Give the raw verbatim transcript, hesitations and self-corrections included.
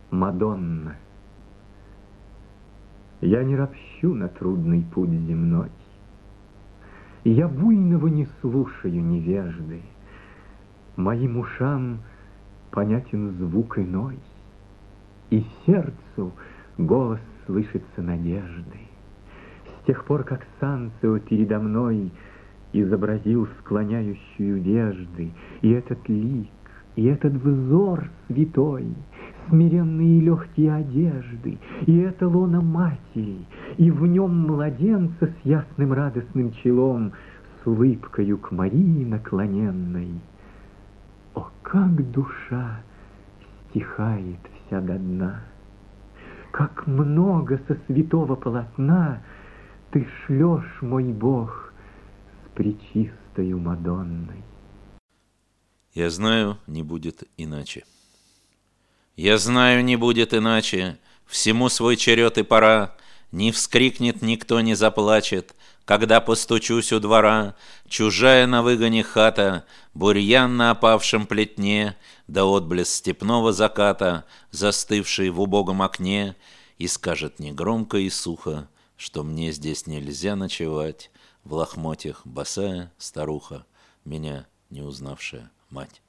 Мадонна. Я не ропщу на трудный путь земной, и я буйного не слушаю невежды. Моим ушам понятен звук иной, и сердцу голос слышится надежды. С тех пор, как Санцио передо мной изобразил склоняющую вежды, и этот лик, и этот взор святой, смиренные и легкие одежды, и это лоно матери, и в нем младенца с ясным радостным челом, с улыбкою к Марии наклоненной. О, как душа стихает вся до дна! Как много со святого полотна ты шлешь, мой Бог, с пречистою Мадонной. Я знаю, не будет иначе. Я знаю, не будет иначе. Всему свой черед и пора. Не вскрикнет, никто не заплачет, когда постучусь у двора. Чужая на выгоне хата, бурьян на опавшем плетне, да отблеск степного заката, застывший в убогом окне, и скажет негромко и сухо, что мне здесь нельзя ночевать, в лохмотьях босая старуха, меня не узнавшая мать.